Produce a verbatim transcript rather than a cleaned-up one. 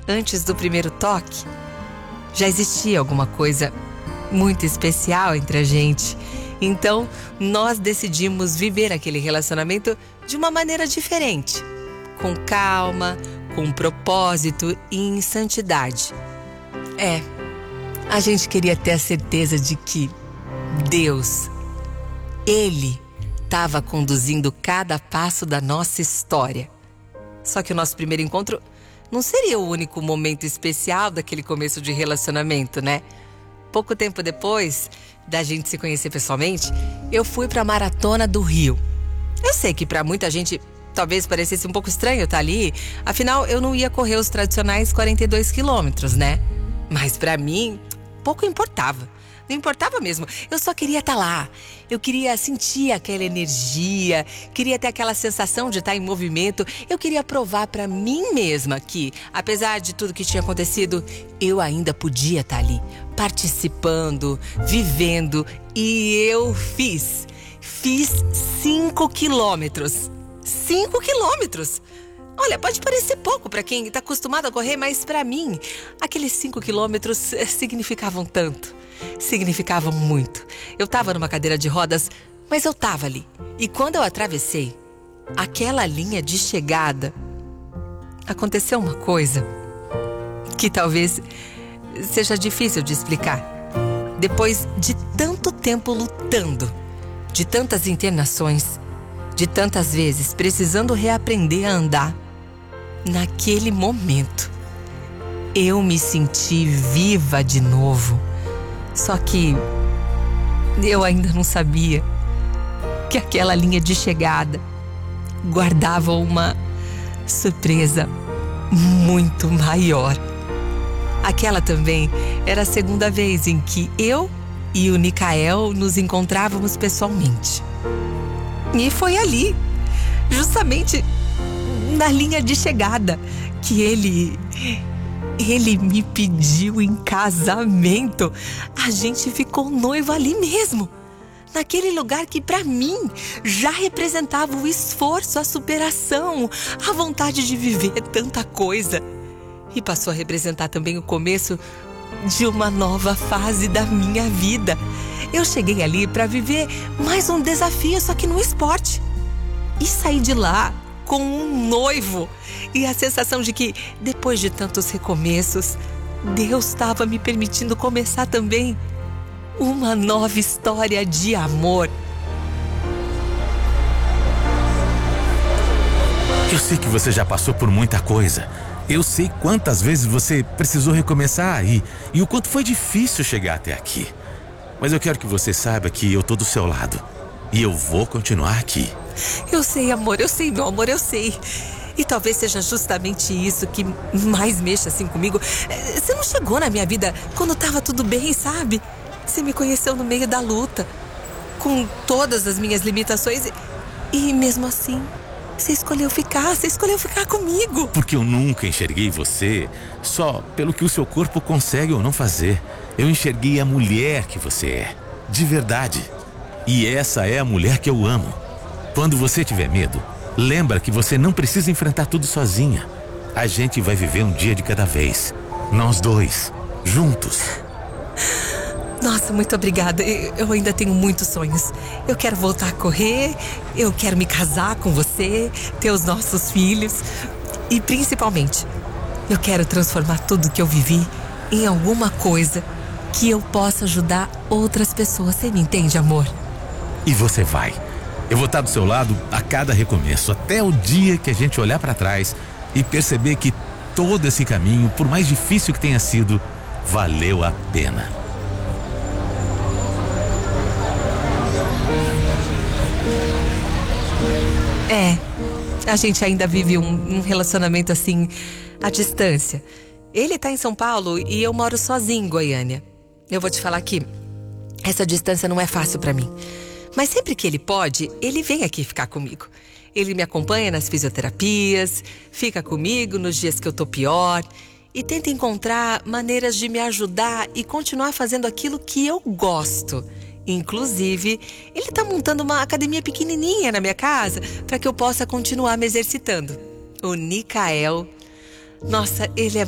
antes do primeiro toque, já existia alguma coisa muito especial entre a gente. Então, nós decidimos viver aquele relacionamento de uma maneira diferente, com calma, com propósito e em santidade. É, a gente queria ter a certeza de que Deus, Ele, estava conduzindo cada passo da nossa história. Só que o nosso primeiro encontro não seria o único momento especial daquele começo de relacionamento, né? Pouco tempo depois da gente se conhecer pessoalmente, eu fui para a Maratona do Rio. Eu sei que para muita gente talvez parecesse um pouco estranho estar ali, afinal eu não ia correr os tradicionais quarenta e dois quilômetros, né? Mas para mim, pouco importava. Não importava mesmo, eu só queria estar lá. Eu queria sentir aquela energia, queria ter aquela sensação de estar em movimento. Eu queria provar para mim mesma que, apesar de tudo que tinha acontecido, eu ainda podia estar ali, participando, vivendo. E eu fiz. Fiz cinco quilômetros. Cinco quilômetros! Olha, pode parecer pouco para quem está acostumado a correr, mas para mim, aqueles cinco quilômetros significavam tanto. Significavam muito. Eu estava numa cadeira de rodas, mas eu estava ali. E quando eu atravessei aquela linha de chegada, aconteceu uma coisa que talvez seja difícil de explicar. Depois de tanto tempo lutando, de tantas internações, de tantas vezes precisando reaprender a andar, naquele momento, eu me senti viva de novo. Só que eu ainda não sabia que aquela linha de chegada guardava uma surpresa muito maior. Aquela também era a segunda vez em que eu e o Nicael nos encontrávamos pessoalmente. E foi ali, justamente na linha de chegada, que ele... Ele me pediu em casamento. A gente ficou noivo ali mesmo. Naquele lugar que pra mim já representava o esforço, a superação, a vontade de viver tanta coisa. E passou a representar também o começo de uma nova fase da minha vida. Eu cheguei ali pra viver mais um desafio, só que no esporte. E saí de lá com um noivo. E a sensação de que, depois de tantos recomeços, Deus estava me permitindo começar também uma nova história de amor. Eu sei que você já passou por muita coisa. Eu sei quantas vezes você precisou recomeçar e, e o quanto foi difícil chegar até aqui. Mas eu quero que você saiba que eu tô do seu lado. E eu vou continuar aqui. Eu sei, amor, eu sei, meu amor, eu sei. E talvez seja justamente isso que mais mexa assim comigo. Você não chegou na minha vida quando tava tudo bem, sabe? Você me conheceu no meio da luta, com todas as minhas limitações. E, e mesmo assim, você escolheu ficar, você escolheu ficar comigo. Porque eu nunca enxerguei você só pelo que o seu corpo consegue ou não fazer. Eu enxerguei a mulher que você é, de verdade. E essa é a mulher que eu amo. Quando você tiver medo, lembra que você não precisa enfrentar tudo sozinha. A gente vai viver um dia de cada vez. Nós dois, juntos. Nossa, muito obrigada. Eu ainda tenho muitos sonhos. Eu quero voltar a correr, eu quero me casar com você, ter os nossos filhos. E principalmente, eu quero transformar tudo que eu vivi em alguma coisa que eu possa ajudar outras pessoas. Você me entende, amor? E você vai. Eu vou estar do seu lado a cada recomeço, até o dia que a gente olhar para trás e perceber que todo esse caminho, por mais difícil que tenha sido, valeu a pena. É, a gente ainda vive um, um relacionamento assim, à distância. Ele tá em São Paulo e eu moro sozinho em Goiânia. Eu vou te falar que essa distância não é fácil pra mim. Mas sempre que ele pode, ele vem aqui ficar comigo. Ele me acompanha nas fisioterapias, fica comigo nos dias que eu tô pior e tenta encontrar maneiras de me ajudar e continuar fazendo aquilo que eu gosto. Inclusive, ele tá montando uma academia pequenininha na minha casa para que eu possa continuar me exercitando. O Nicael, nossa, ele é